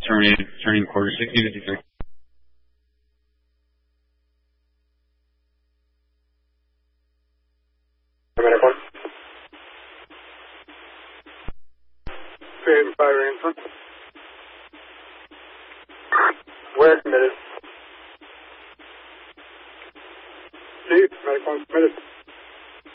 terminated, turning quarter 6053. Fire answer. Where committed? Chief, medical committed.